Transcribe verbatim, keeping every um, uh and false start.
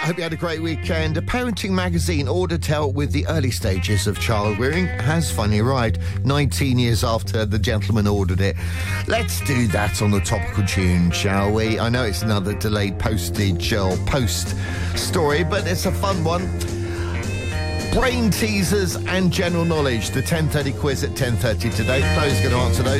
I hope you had a great weekend. A parenting magazine ordered help with the early stages of child rearing has finally arrived, nineteen years after the gentleman ordered it. Let's do that on the topical tune, shall we? I know it's another delayed postage or post story, but it's a fun one. Brain teasers and general knowledge. The ten thirty quiz at ten thirty today. Chloe's going to answer those.